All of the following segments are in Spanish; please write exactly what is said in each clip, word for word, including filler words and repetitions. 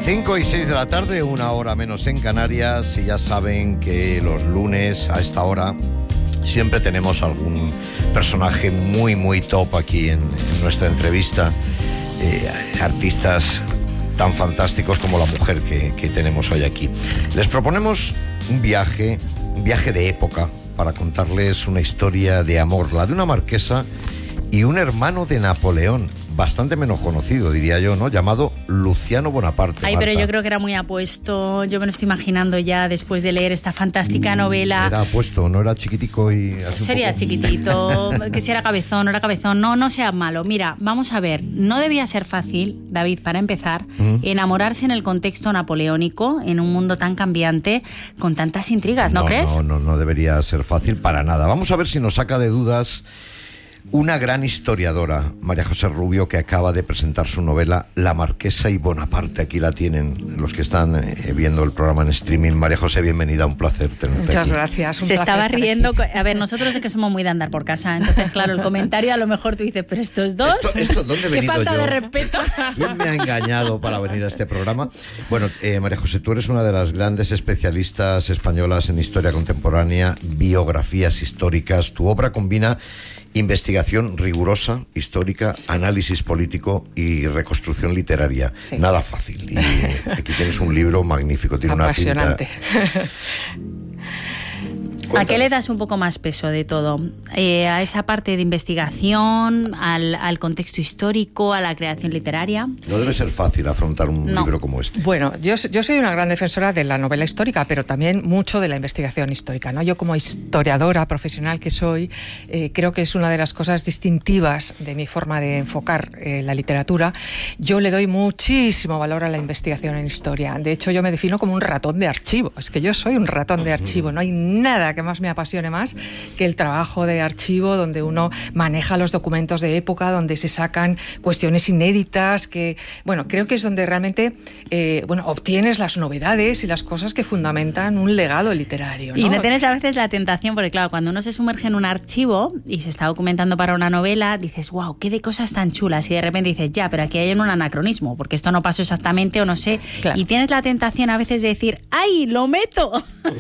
cinco y seis de la tarde, una hora menos en Canarias, y ya saben que los lunes a esta hora siempre tenemos algún personaje muy muy top aquí en, en nuestra entrevista, eh, artistas tan fantásticos como la mujer que, que tenemos hoy aquí. Les proponemos un viaje, un viaje de época, para contarles una historia de amor, la de una marquesa y un hermano de Napoleón, bastante menos conocido, diría yo, ¿no? Llamado Luciano Bonaparte. Ay, Marta. pero yo creo que era muy apuesto. Yo me lo estoy imaginando ya después de leer esta fantástica novela. Era apuesto, no era chiquitico y... Sería poco... chiquitito, que si era cabezón, no era cabezón. No, no sea malo. Mira, vamos a ver. No debía ser fácil, David, para empezar, ¿Mm? enamorarse en el contexto napoleónico, en un mundo tan cambiante, con tantas intrigas, ¿no, no crees? No, no, no debería ser fácil para nada. Vamos a ver si nos saca de dudas una gran historiadora, María José Rubio, que acaba de presentar su novela La Marquesa y Bonaparte. Aquí la tienen los que están eh, viendo el programa en streaming. María José, bienvenida, un placer tenerte Muchas aquí. gracias. Un Se placer estaba estar riendo. aquí. A ver, nosotros es que somos muy de andar por casa, entonces, claro, el comentario a lo mejor tú dices, pero estos dos, Esto, esto, ¿dónde he qué venido falta yo? de respeto. ¿Quién me ha engañado para venir a este programa? Bueno, eh, María José, tú eres una de las grandes especialistas españolas en historia contemporánea, biografías históricas. Tu obra combina investigación rigurosa, histórica, sí. análisis político y reconstrucción literaria. Sí. Nada fácil. Y aquí tienes un libro magnífico, tiene apasionante. Una pinta... ¿A qué le das un poco más peso de todo? Eh, ¿A esa parte de investigación, al, al contexto histórico, a la creación literaria? No debe ser fácil afrontar un no. libro como este. Bueno, yo, yo soy una gran defensora de la novela histórica, pero también mucho de la investigación histórica, ¿no? Yo, como historiadora profesional que soy, eh, creo que es una de las cosas distintivas de mi forma de enfocar eh, la literatura. Yo le doy muchísimo valor a la investigación en historia. De hecho, yo me defino como un ratón de archivo. Es que yo soy un ratón de archivo. No hay nada que más me apasione más que el trabajo de archivo, donde uno maneja los documentos de época, donde se sacan cuestiones inéditas, que, bueno, creo que es donde realmente eh, bueno, obtienes las novedades y las cosas que fundamentan un legado literario, ¿no? Y no tienes a veces la tentación, porque claro, cuando uno se sumerge en un archivo y se está documentando para una novela, dices, wow, qué de cosas tan chulas, y de repente dices, ya, pero aquí hay un anacronismo, porque esto no pasó exactamente o no sé, claro. Y tienes la tentación a veces de decir, ¡ay, lo meto!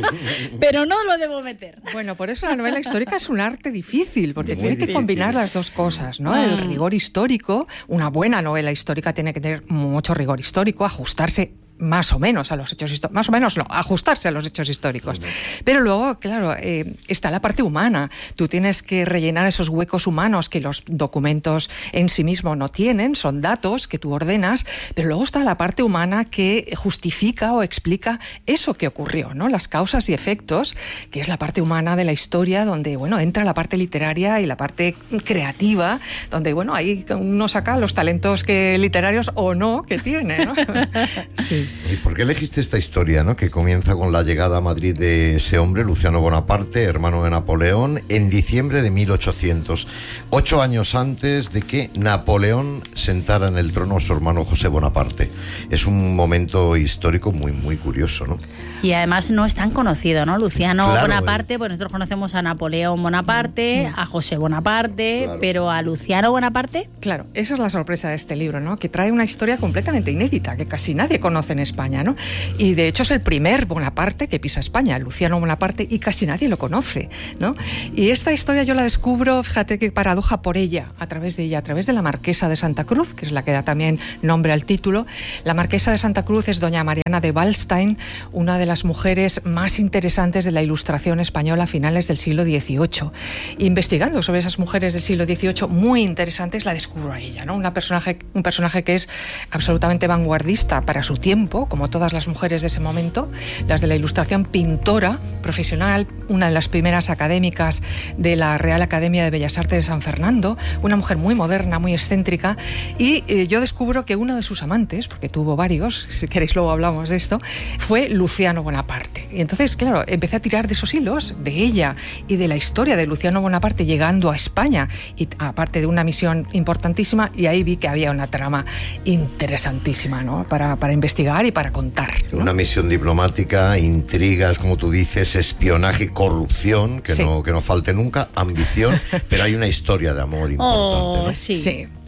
Pero no lo debo meter. Bueno, por eso la novela histórica es un arte difícil, porque Muy tiene difícil. que combinar las dos cosas, ¿no? Mm. El rigor histórico, una buena novela histórica tiene que tener mucho rigor histórico, ajustarse más o menos a los hechos históricos, más o menos no, ajustarse a los hechos históricos. Uh-huh. Pero luego, claro, eh, está la parte humana. Tú tienes que rellenar esos huecos humanos que los documentos en sí mismos no tienen, son datos que tú ordenas, pero luego está la parte humana que justifica o explica eso que ocurrió, ¿no? Las causas y efectos, que es la parte humana de la historia, donde, bueno, entra la parte literaria y la parte creativa, donde, bueno, ahí uno saca los talentos que literarios o no que tiene, ¿no? Sí. ¿Y por qué elegiste esta historia, ¿no? Que comienza con la llegada a Madrid de ese hombre, Luciano Bonaparte, hermano de Napoleón, en diciembre de mil ochocientos, ocho años antes de que Napoleón sentara en el trono a su hermano José Bonaparte? Es un momento histórico muy, muy curioso, ¿no? Y además no es tan conocido, ¿no? Luciano claro, Bonaparte, eh. pues nosotros conocemos a Napoleón Bonaparte, mm. a José Bonaparte, claro. Pero a Luciano Bonaparte... Claro, esa es la sorpresa de este libro, ¿no? Que trae una historia completamente inédita, que casi nadie conoce en España, ¿no? Y de hecho es el primer Bonaparte que pisa España, Luciano Bonaparte, y casi nadie lo conoce, ¿no? Y esta historia yo la descubro, fíjate qué paradoja, por ella, a través de ella, a través de la Marquesa de Santa Cruz, que es la que da también nombre al título. La Marquesa de Santa Cruz es doña Mariana de Waldstein, una de las mujeres más interesantes de la Ilustración española a finales del siglo dieciocho. Investigando sobre esas mujeres del siglo dieciocho muy interesantes, la descubro a ella, ¿no? Una personaje, un personaje que es absolutamente vanguardista para su tiempo, como todas las mujeres de ese momento, las de la Ilustración, pintora profesional, una de las primeras académicas de la Real Academia de Bellas Artes de San Fernando, una mujer muy moderna, muy excéntrica, y eh, yo descubro que uno de sus amantes, porque tuvo varios, si queréis luego hablamos de esto, fue Luciano Bonaparte. Y entonces, claro, empecé a tirar de esos hilos, de ella y de la historia de Luciano Bonaparte llegando a España, y aparte de una misión importantísima, y ahí vi que había una trama interesantísima, ¿no? Para, para investigar y para contar, ¿no? Una misión diplomática, intrigas, como tú dices, espionaje, corrupción, que, sí. no, que no falte nunca, ambición, pero hay una historia de amor importante, oh, ¿no? Sí. Sí.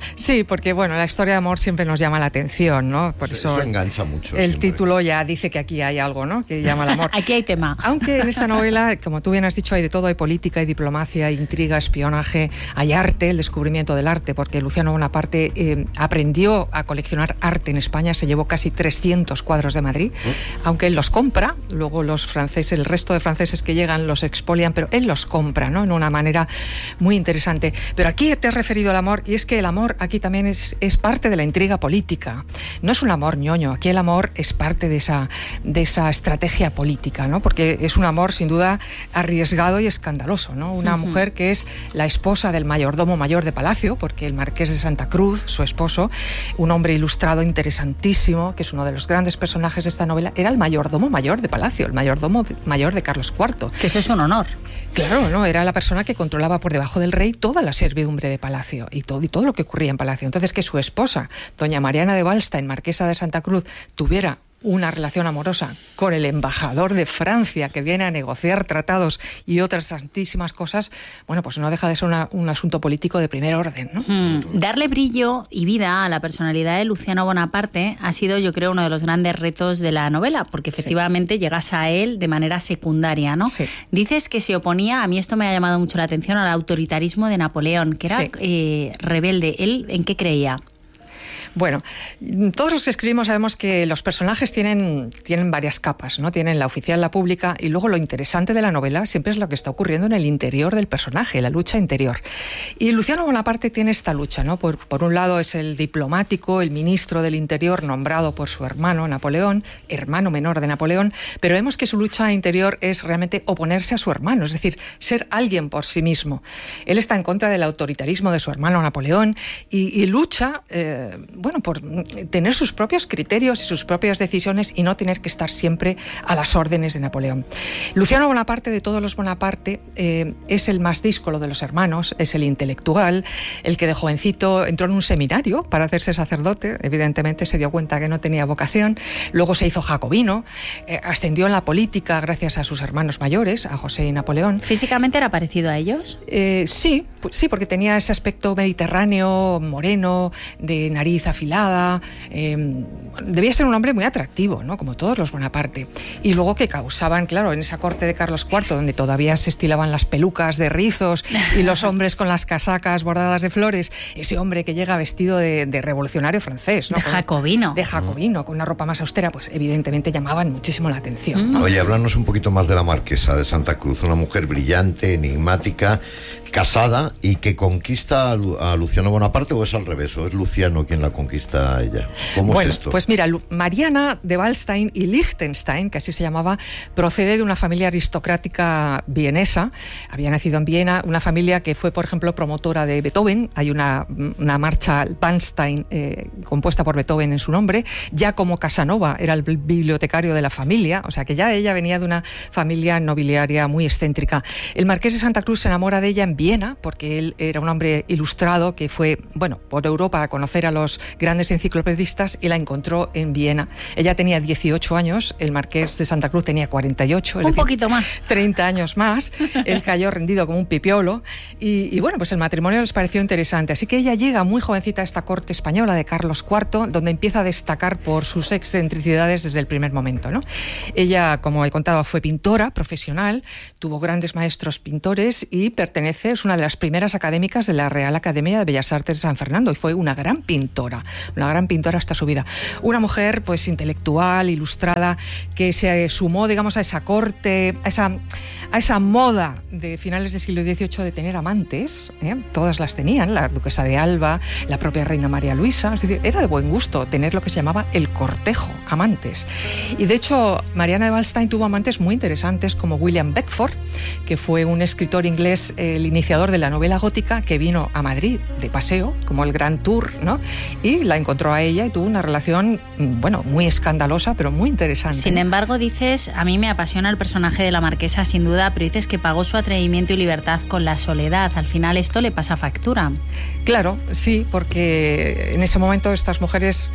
Sí, porque bueno, la historia de amor siempre nos llama la atención, ¿no? Por eso, eso eso engancha mucho. El siempre. título ya dice que aquí hay algo, ¿no? Que llama al amor. Aquí hay tema. Aunque en esta novela, como tú bien has dicho, hay de todo, hay política, hay diplomacia, hay intriga, espionaje, hay arte, el descubrimiento del arte, porque Luciano Bonaparte eh, aprendió a coleccionar arte en España, se llevó casi trescientos cuadros de Madrid, ¿Eh? aunque él los compra, luego los franceses, el resto de franceses que llegan los expolian, pero él los compra, ¿no? En una manera muy interesante. Pero aquí te has referido al amor, y es que el amor aquí también es, es parte de la intriga política. No es un amor ñoño, aquí el amor es parte de esa, de esa estrategia política, ¿no? Porque es un amor sin duda arriesgado y escandaloso, ¿no? Una uh-huh. mujer que es la esposa del mayordomo mayor de Palacio, porque el marqués de Santa Cruz, su esposo, un hombre ilustrado interesantísimo, que es uno de los grandes personajes de esta novela, era el mayordomo mayor de Palacio, el mayordomo de, mayor de Carlos cuarto. Que eso es un honor. Claro, ¿no? Era la persona que controlaba por debajo del rey toda la servidumbre de Palacio y todo, y todo lo que ocurría en Palacio. Entonces, que su esposa, doña Mariana de Wallstein, marquesa de Santa Cruz, tuviera una relación amorosa con el embajador de Francia que viene a negociar tratados y otras tantísimas cosas, bueno, pues no deja de ser una, un asunto político de primer orden, ¿no? Mm, darle brillo y vida a la personalidad de Luciano Bonaparte ha sido, yo creo, uno de los grandes retos de la novela, porque efectivamente sí. llegas a él de manera secundaria, ¿no? Sí. Dices que se oponía, a mí esto me ha llamado mucho la atención, al autoritarismo de Napoleón, que era sí. eh, rebelde. ¿Él en qué creía? Bueno, todos los que escribimos sabemos que los personajes tienen, tienen varias capas, ¿no? Tienen la oficial, la pública, y luego lo interesante de la novela siempre es lo que está ocurriendo en el interior del personaje, la lucha interior. Y Luciano Bonaparte tiene esta lucha, ¿no? Por, por un lado es el diplomático, el ministro del Interior nombrado por su hermano Napoleón, hermano menor de Napoleón, pero vemos que su lucha interior es realmente oponerse a su hermano, es decir, ser alguien por sí mismo. Él está en contra del autoritarismo de su hermano Napoleón y, y lucha... Eh, bueno, por tener sus propios criterios y sus propias decisiones y no tener que estar siempre a las órdenes de Napoleón. Luciano Bonaparte, de todos los Bonaparte, eh, es el más díscolo de los hermanos, es el intelectual, el que de jovencito entró en un seminario para hacerse sacerdote, evidentemente se dio cuenta que no tenía vocación, luego se hizo jacobino, eh, ascendió en la política gracias a sus hermanos mayores, a José y Napoleón. ¿Físicamente era parecido a ellos? Eh, sí, sí, porque tenía ese aspecto mediterráneo, moreno, de nariz afilada, eh, debía ser un hombre muy atractivo, ¿no? Como todos los Bonaparte. Y luego que causaban, claro, en esa corte de Carlos cuarto, donde todavía se estilaban las pelucas de rizos y los hombres con las casacas bordadas de flores, ese hombre que llega vestido de, de revolucionario francés, ¿no? De jacobino. De jacobino, con una ropa más austera, pues evidentemente llamaban muchísimo la atención, ¿no? Oye, háblanos un poquito más de la marquesa de Santa Cruz, una mujer brillante, enigmática, casada y que conquista a, Lu- a Luciano Bonaparte, o es al revés, o es Luciano quien la conquista a ella. ¿Cómo bueno, es esto? Pues mira, Lu- Mariana de Wallstein y Liechtenstein, que así se llamaba, procede de una familia aristocrática vienesa. Había nacido en Viena, una familia que fue, por ejemplo, promotora de Beethoven. Hay una, una marcha Bernstein eh, compuesta por Beethoven en su nombre. Ya como Casanova era el bibliotecario de la familia, o sea que ya ella venía de una familia nobiliaria muy excéntrica. El marqués de Santa Cruz se enamora de ella en Viena, porque él era un hombre ilustrado que fue, bueno, por Europa a conocer a los grandes enciclopedistas y la encontró en Viena. Ella tenía dieciocho años, el marqués de Santa Cruz tenía cuarenta y ocho. Un poquito más. treinta años más. Él cayó rendido como un pipiolo y, y bueno, pues el matrimonio les pareció interesante. Así que ella llega muy jovencita a esta corte española de Carlos cuarto, donde empieza a destacar por sus excentricidades desde el primer momento, ¿no? Ella, como he contado, fue pintora profesional, tuvo grandes maestros pintores y pertenece, es una de las primeras académicas de la Real Academia de Bellas Artes de San Fernando y fue una gran pintora, una gran pintora hasta su vida. Una mujer pues intelectual, ilustrada, que se sumó, digamos, a esa corte, a esa, a esa moda de finales del siglo dieciocho de tener amantes, ¿eh? Todas las tenían, la duquesa de Alba, la propia reina María Luisa, es decir, era de buen gusto tener lo que se llamaba el cortejo, amantes. Y de hecho, Mariana de Wallstein tuvo amantes muy interesantes como William Beckford, que fue un escritor inglés, el iniciador de la novela gótica, que vino a Madrid de paseo, como el Grand Tour, ¿no? Y la encontró a ella y tuvo una relación, bueno, muy escandalosa, pero muy interesante. Sin embargo, dices, a mí me apasiona el personaje de la marquesa, sin duda, pero dices que pagó su atrevimiento y libertad con la soledad. Al final esto le pasa factura. Claro, sí, porque en ese momento estas mujeres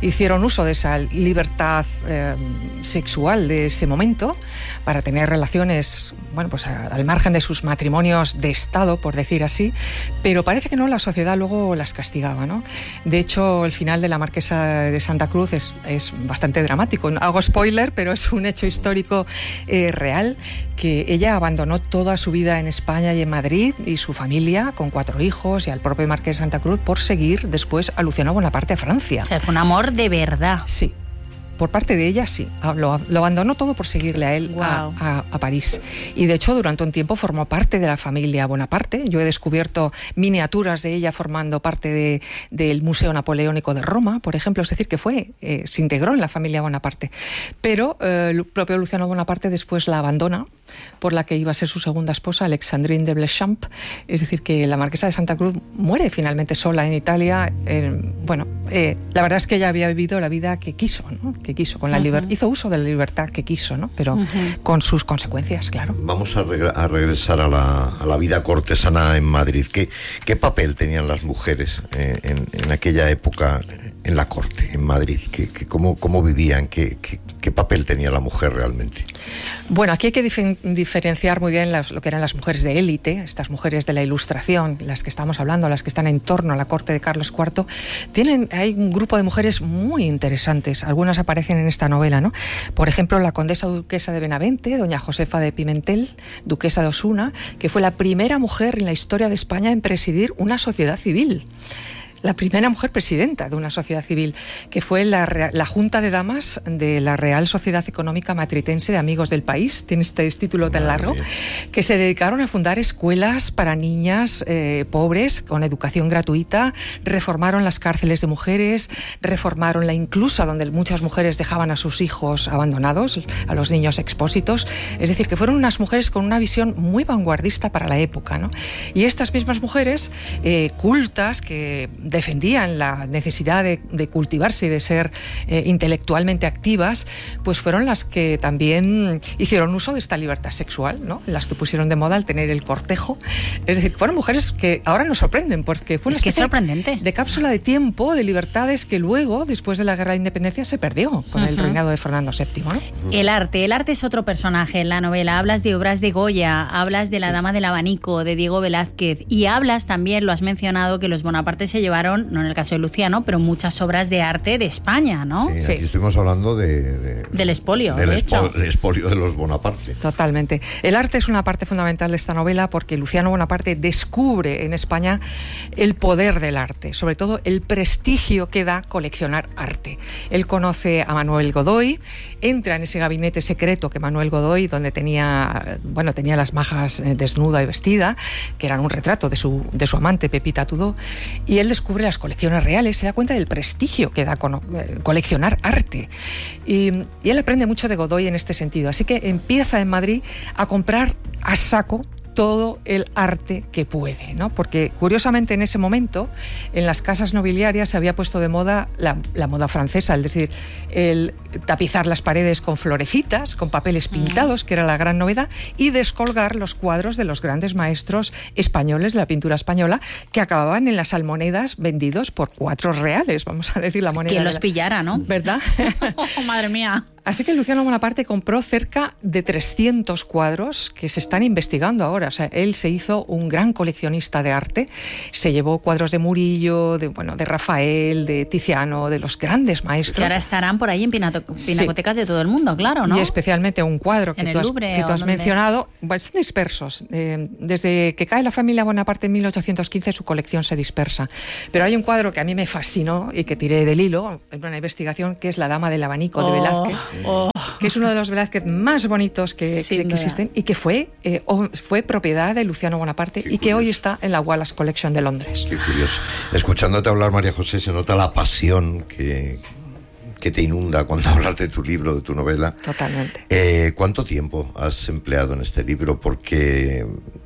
hicieron uso de esa libertad eh, sexual de ese momento para tener relaciones, bueno, pues a, al margen de sus matrimonios de Estado, por decir así, pero parece que no, la sociedad luego las castigaba, ¿no? De hecho, el final de la Marquesa de Santa Cruz es, es bastante dramático. Hago spoiler, pero es un hecho histórico eh, real, que ella abandonó toda su vida en España y en Madrid y su familia con cuatro hijos y al propio Marqués de Santa Cruz por seguir después a Luciano Bonaparte a Francia. O sea, fue un amor de verdad. Sí. Por parte de ella, sí. Lo, lo abandonó todo por seguirle a él Wow. a, a, a París. Y de hecho, durante un tiempo formó parte de la familia Bonaparte. Yo he descubierto miniaturas de ella formando parte de, del Museo Napoleónico de Roma, por ejemplo. Es decir, que fue, eh, se integró en la familia Bonaparte. Pero eh, el propio Luciano Bonaparte después la abandona, por la que iba a ser su segunda esposa, Alexandrine de Blechamp. Es decir, que la Marquesa de Santa Cruz muere finalmente sola en Italia. Eh, bueno, eh, la verdad es que ella había vivido la vida que quiso, ¿no? Que quiso, con la Uh-huh. liber- hizo uso de la libertad que quiso, ¿no? Pero Uh-huh. con sus consecuencias, claro. Vamos a, reg- a regresar a la, a la vida cortesana en Madrid. ¿Qué, qué papel tenían las mujeres eh, en, en aquella época en la corte, en Madrid? ¿Qué, qué, cómo, ¿Cómo vivían? ¿Qué, qué, ¿Qué papel tenía la mujer realmente? Bueno, aquí hay que dif- diferenciar muy bien las, lo que eran las mujeres de élite, estas mujeres de la Ilustración, las que estamos hablando, las que están en torno a la corte de Carlos cuarto. Tienen, hay un grupo de mujeres muy interesantes, algunas aparecen en esta novela, ¿no? Por ejemplo, la condesa duquesa de Benavente, doña Josefa de Pimentel, duquesa de Osuna, que fue la primera mujer en la historia de España en presidir una sociedad civil. La primera mujer presidenta de una sociedad civil, que fue la, la Junta de Damas de la Real Sociedad Económica Matritense de Amigos del País, tiene este título tan largo, que se dedicaron a fundar escuelas para niñas eh, pobres con educación gratuita, reformaron las cárceles de mujeres, reformaron la inclusa, donde muchas mujeres dejaban a sus hijos abandonados, a los niños expósitos. Es decir, que fueron unas mujeres con una visión muy vanguardista para la época, ¿no? Y estas mismas mujeres eh, cultas, que defendían la necesidad de, de cultivarse y de ser eh, intelectualmente activas, pues fueron las que también hicieron uso de esta libertad sexual, ¿no? Las que pusieron de moda el tener el cortejo. Es decir, fueron mujeres que ahora nos sorprenden, porque fue una Es que es especie sorprendente. de cápsula de tiempo, de libertades que luego, después de la Guerra de Independencia, se perdió con uh-huh. el reinado de Fernando séptimo, ¿no? El arte. El arte es otro personaje en la novela. Hablas de obras de Goya, hablas de La sí. Dama del Abanico, de Diego Velázquez, y hablas también, lo has mencionado, que los Bonaparte se llevaron, no en el caso de Luciano, pero muchas obras de arte de España, ¿no? Sí, sí. Aquí estuvimos hablando de, de, del expolio, del de expo, hecho. El expolio de los Bonaparte. Totalmente. El arte es una parte fundamental de esta novela porque Luciano Bonaparte descubre en España el poder del arte, sobre todo el prestigio que da coleccionar arte. Él conoce a Manuel Godoy, entra en ese gabinete secreto que Manuel Godoy, donde tenía, bueno, tenía las majas eh, desnuda y vestida, que eran un retrato de su, de su amante Pepita Tudó, y él descubre las colecciones reales, se da cuenta del prestigio que da con, eh, coleccionar arte. Y, y él aprende mucho de Godoy en este sentido, así que empieza en Madrid a comprar a saco todo el arte que puede, ¿no? Porque curiosamente en ese momento en las casas nobiliarias se había puesto de moda la, la moda francesa, es decir, el tapizar las paredes con florecitas, con papeles pintados, que era la gran novedad, y descolgar los cuadros de los grandes maestros españoles de la pintura española, que acababan en las almonedas vendidos por cuatro reales, vamos a decir la moneda. Quien de los la... pillara, ¿no? ¿Verdad? Oh, madre mía. Así que Luciano Bonaparte compró cerca de trescientos cuadros que se están investigando ahora. O sea, él se hizo un gran coleccionista de arte. Se llevó cuadros de Murillo, de, bueno, de Rafael, de Tiziano, de los grandes maestros. Que ahora estarán por ahí en pinato- pinacotecas sí. de todo el mundo, claro, ¿no? Y especialmente un cuadro que tú has, Louvre, que tú has donde... mencionado, bueno, están dispersos. Eh, desde que cae la familia Bonaparte en mil ochocientos quince su colección se dispersa. Pero hay un cuadro que a mí me fascinó y que tiré del hilo en una investigación, que es La Dama del Abanico oh, de Velázquez. Oh. Que es uno de los Velázquez más bonitos que, que, que existen y que fue, eh, fue propiedad de Luciano Bonaparte. Qué y que curioso. Hoy está en la Wallace Collection de Londres. Qué curioso. Escuchándote hablar, María José, se nota la pasión que, que te inunda cuando hablas de tu libro, de tu novela. Totalmente. Eh, ¿Cuánto tiempo has empleado en este libro? Porque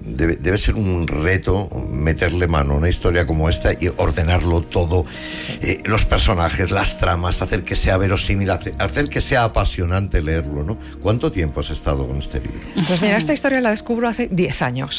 debe, debe ser un reto meterle mano a una historia como esta y ordenarlo todo, eh, los personajes, las tramas, hacer que sea verosímil, hacer, hacer que sea apasionante leerlo, ¿no? ¿Cuánto tiempo has estado con este libro? Pues mira, esta historia la descubro hace diez años,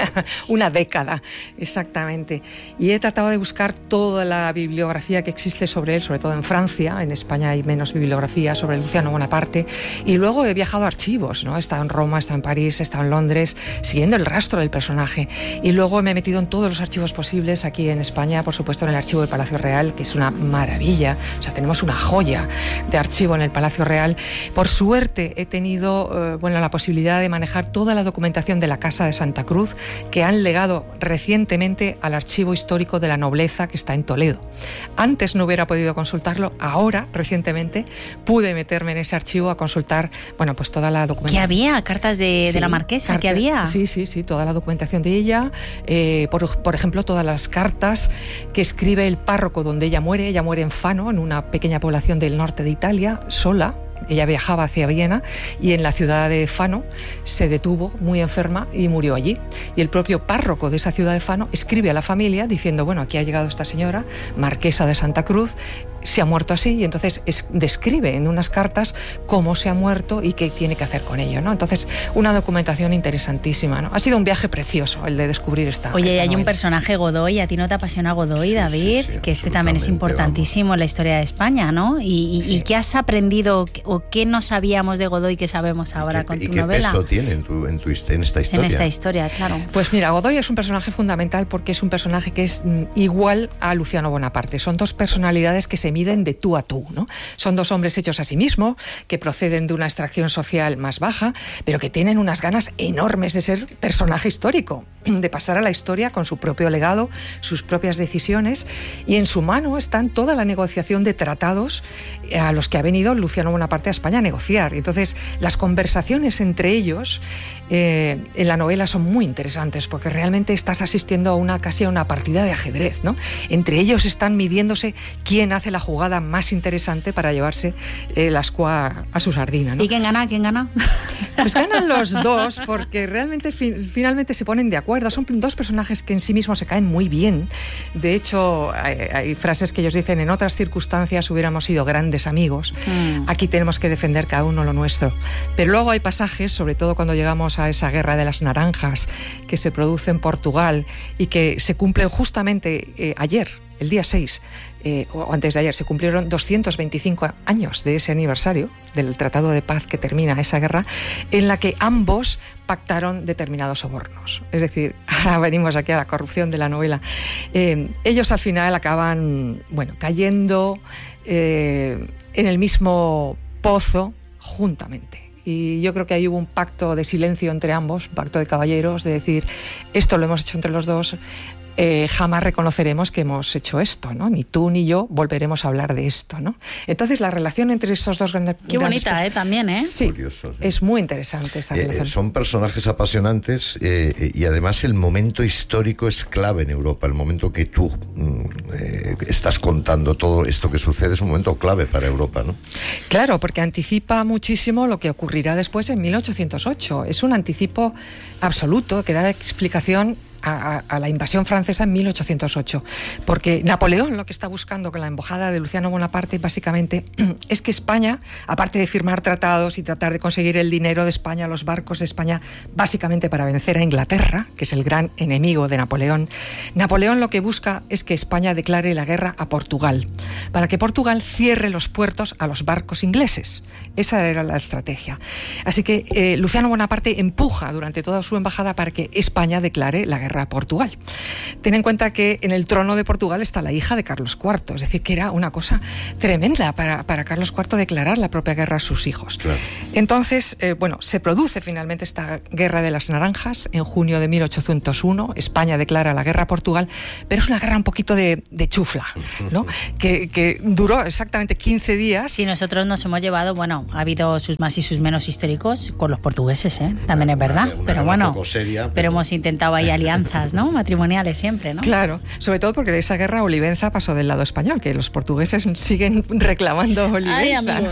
una década exactamente, y he tratado de buscar toda la bibliografía que existe sobre él, sobre todo en Francia. En España hay menos bibliografía sobre Luciano Bonaparte, y luego he viajado a archivos, ¿no? He estado en Roma, he estado en París, he estado en Londres, siguiendo el rastro del personaje, y luego me he metido en todos los archivos posibles aquí en España, por supuesto en el archivo del Palacio Real, que es una maravilla. O sea, tenemos una joya de archivo en el Palacio Real. Por suerte he tenido eh, bueno, la posibilidad de manejar toda la documentación de la Casa de Santa Cruz, que han legado recientemente al Archivo Histórico de la Nobleza, que está en Toledo. Antes no hubiera podido consultarlo, ahora, recientemente, pude meterme en ese archivo a consultar, bueno, pues toda la documentación. ¿Qué había? ¿Cartas de, sí, de la marquesa? Carta, ¿Qué había? Sí, sí, sí, toda la documentación de ella, eh, por, por ejemplo, todas las cartas que escribe el párroco donde ella muere. Ella muere en Fano, en una pequeña población del norte de Italia, sola. Ella viajaba hacia Viena y en la ciudad de Fano se detuvo muy enferma y murió allí. Y el propio párroco de esa ciudad de Fano escribe a la familia diciendo, bueno, aquí ha llegado esta señora, marquesa de Santa Cruz, se ha muerto así, y entonces es, describe en unas cartas cómo se ha muerto y qué tiene que hacer con ello, ¿no? Entonces, una documentación interesantísima, ¿no? Ha sido un viaje precioso el de descubrir esta Oye, esta y hay novela. un personaje, Godoy, ¿a ti no te apasiona Godoy, Sí, David? sí, sí, que este también es importantísimo, vamos, en la historia de España, ¿no? Y, y, sí. ¿y qué has aprendido o qué no sabíamos de Godoy que sabemos ahora ¿Y qué, con tu y qué novela? peso tiene en, tu, en, tu, en esta historia? En esta historia, claro. Pues mira, Godoy es un personaje fundamental porque es un personaje que es mm, igual a Luciano Bonaparte. Son dos personalidades que se miden de tú a tú, ¿no? Son dos hombres hechos a sí mismos, que proceden de una extracción social más baja, pero que tienen unas ganas enormes de ser personaje histórico, de pasar a la historia con su propio legado, sus propias decisiones, y en su mano están toda la negociación de tratados a los que ha venido Luciano Bonaparte a España a negociar. Entonces, las conversaciones entre ellos eh, en la novela son muy interesantes, porque realmente estás asistiendo a una casi a una partida de ajedrez, ¿no? Entre ellos están midiéndose quién hace la jugada más interesante para llevarse eh, la escua a su sardina, ¿no? ¿Y quién gana? ¿Quién gana? Pues ganan los dos, porque realmente fi- finalmente se ponen de acuerdo. Son dos personajes que en sí mismos se caen muy bien. De hecho, hay, hay frases que ellos dicen, en otras circunstancias hubiéramos sido grandes amigos. Mm. Aquí tenemos que defender cada uno lo nuestro. Pero luego hay pasajes, sobre todo cuando llegamos a esa guerra de las naranjas que se produce en Portugal y que se cumplen justamente eh, ayer, el día seis, eh, o antes de ayer, se cumplieron doscientos veinticinco años de ese aniversario del Tratado de Paz que termina esa guerra, en la que ambos pactaron determinados sobornos. Es decir, ahora venimos aquí a la corrupción de la novela. Eh, ellos al final acaban, bueno, cayendo eh, en el mismo pozo juntamente. Y yo creo que ahí hubo un pacto de silencio entre ambos, un pacto de caballeros, de decir, esto lo hemos hecho entre los dos, Eh, jamás reconoceremos que hemos hecho esto, ¿no? Ni tú ni yo volveremos a hablar de esto, ¿no? Entonces la relación entre esos dos grandes... Qué bonita, grandes, ¿eh? También, ¿eh? Sí, Curioso, sí. Es muy interesante esa eh, relación. Son personajes apasionantes eh, y además el momento histórico es clave en Europa. El momento que tú eh, estás contando todo esto que sucede es un momento clave para Europa, ¿no? Claro, porque anticipa muchísimo lo que ocurrirá después en mil ochocientos ocho. Es un anticipo absoluto que da explicación A, a la invasión francesa en mil ochocientos ocho, porque Napoleón lo que está buscando con la embajada de Luciano Bonaparte básicamente es que España, aparte de firmar tratados y tratar de conseguir el dinero de España, los barcos de España, básicamente para vencer a Inglaterra, que es el gran enemigo de Napoleón, Napoleón lo que busca es que España declare la guerra a Portugal, para que Portugal cierre los puertos a los barcos ingleses. Esa era la estrategia. Así que eh, Luciano Bonaparte empuja durante toda su embajada para que España declare la guerra a Portugal. Ten en cuenta que en el trono de Portugal está la hija de Carlos cuarto, es decir, que era una cosa tremenda para, para Carlos cuarto declarar la propia guerra a sus hijos. Claro. Entonces, eh, bueno, se produce finalmente esta guerra de las naranjas en junio de mil ochocientos uno, España declara la guerra a Portugal, pero es una guerra un poquito de, de chufla, ¿no? que, que duró exactamente quince días. Sí, nosotros nos hemos llevado, bueno, ha habido sus más y sus menos históricos con los portugueses, ¿eh? También es verdad, una, una pero bueno, seria, pero... pero hemos intentado ahí alianzas alianzas, ¿no? Matrimoniales siempre, ¿no? Claro, sobre todo porque de esa guerra Olivenza pasó del lado español, que los portugueses siguen reclamando Olivenza. Ay, amigo.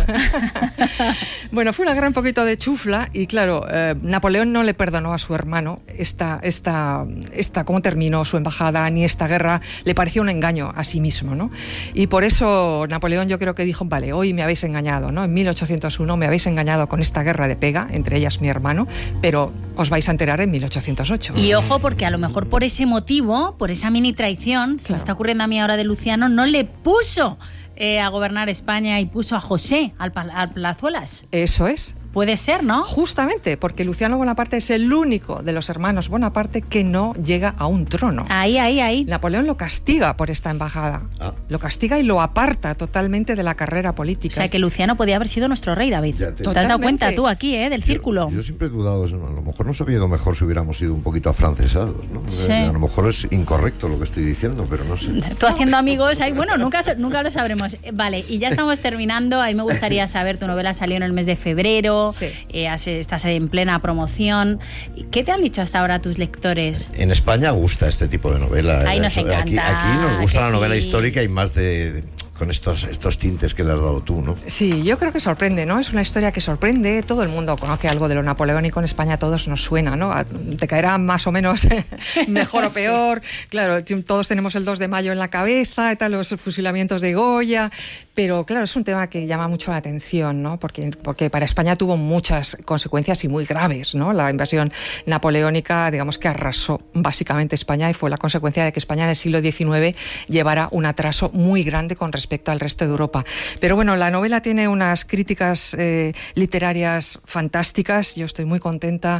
Bueno, fue una guerra un poquito de chufla y claro, eh, Napoleón no le perdonó a su hermano esta, esta, esta, cómo terminó su embajada, ni esta guerra, le pareció un engaño a sí mismo, ¿no? Y por eso Napoleón yo creo que dijo, vale, hoy me habéis engañado, ¿no? En mil ochocientos uno me habéis engañado con esta guerra de pega, entre ellas mi hermano, pero os vais a enterar en mil ochocientos ocho. Y ojo, porque a lo mejor por ese motivo, por esa mini traición, claro. Se me está ocurriendo a mí ahora de Luciano, no le puso eh, a gobernar España y puso a José al, al Plazuelas. Eso es. Puede ser, ¿no? Justamente, porque Luciano Bonaparte es el único de los hermanos Bonaparte que no llega a un trono. Ahí, ahí, ahí. Napoleón lo castiga por esta embajada. Ah. Lo castiga y lo aparta totalmente de la carrera política. O sea, que Luciano podía haber sido nuestro rey, David. Te... ¿Te has dado cuenta tú aquí, eh, del yo, círculo? Yo siempre he dudado eso. A lo mejor nos habría ido mejor si hubiéramos sido un poquito afrancesados, ¿no? Sí. A lo mejor es incorrecto lo que estoy diciendo, pero no sé. Tú haciendo amigos ahí, bueno, nunca, nunca lo sabremos. Vale, y ya estamos terminando. A mí me gustaría saber, tu novela salió en el mes de febrero. Sí. Eh, has estás en plena promoción. ¿Qué te han dicho hasta ahora tus lectores? En España gusta este tipo de novela. Ahí nos encanta. Aquí, aquí nos gusta la sí. novela histórica y más de... de con estos, estos tintes que le has dado tú, ¿no? Sí, yo creo que sorprende, ¿no? Es una historia que sorprende. Todo el mundo conoce algo de lo napoleónico en España, a todos nos suena, ¿no? Te caerá más o menos mejor o peor. Sí. Claro, todos tenemos el dos de mayo en la cabeza, y tal, los fusilamientos de Goya, pero claro, es un tema que llama mucho la atención, ¿no? Porque, porque para España tuvo muchas consecuencias y muy graves, ¿no? La invasión napoleónica, digamos que arrasó básicamente España y fue la consecuencia de que España en el siglo diecinueve llevara un atraso muy grande con respecto respecto al resto de Europa. Pero bueno, la novela tiene unas críticas eh, literarias fantásticas. Yo estoy muy contenta.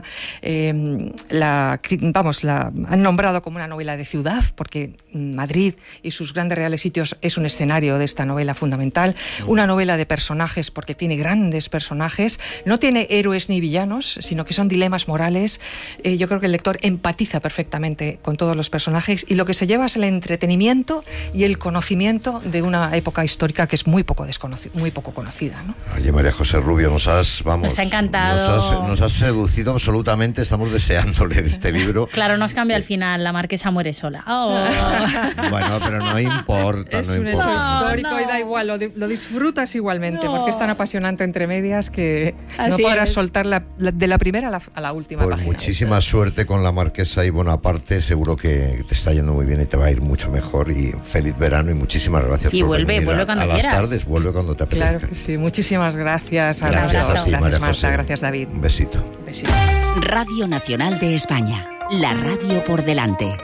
Eh, la, vamos, la han nombrado como una novela de ciudad, porque Madrid y sus grandes reales sitios es un escenario de esta novela fundamental. Una novela de personajes, porque tiene grandes personajes. No tiene héroes ni villanos, sino que son dilemas morales. Eh, yo creo que el lector empatiza perfectamente con todos los personajes y lo que se lleva es el entretenimiento y el conocimiento de una época histórica que es muy poco desconocida, muy poco conocida, ¿no? Oye, María José Rubio, nos has, vamos, nos ha encantado, nos has, nos has seducido absolutamente. Estamos deseando leer este libro. Claro, nos cambia al final, la marquesa muere sola. Oh. Bueno, pero no importa, es no un importa. hecho histórico no, no. y da igual, lo, lo disfrutas igualmente, no. Porque es tan apasionante entre medias que Así no podrás es. soltar la, la, de la primera a la, a la última pues página. Muchísima suerte con la marquesa y Bonaparte, seguro que te está yendo muy bien y te va a ir mucho mejor, y feliz verano y muchísimas gracias y por vuelve, venir vuelve a, cuando a las quieras. tardes, vuelve cuando te apetezca. Claro que sí, muchísimas gracias. Gracias, gracias a ti, gracias María Marta, José. gracias David. Un besito. Un besito. Radio Nacional de España, la radio por delante.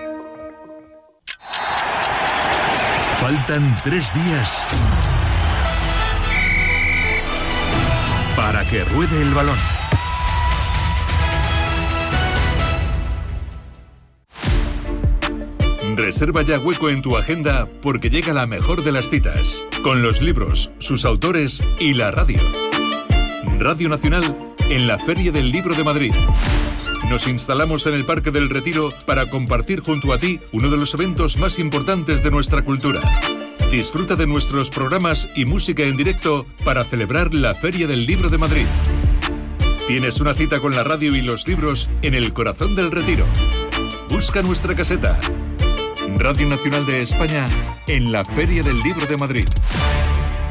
Faltan tres días para que ruede el balón. Reserva ya hueco en tu agenda porque llega la mejor de las citas, con los libros, sus autores y la radio. Radio Nacional en la Feria del Libro de Madrid. Nos instalamos en el Parque del Retiro para compartir junto a ti uno de los eventos más importantes de nuestra cultura. Disfruta de nuestros programas y música en directo para celebrar la Feria del Libro de Madrid. Tienes una cita con la radio y los libros en el corazón del Retiro. Busca nuestra caseta. Radio Nacional de España en la Feria del Libro de Madrid.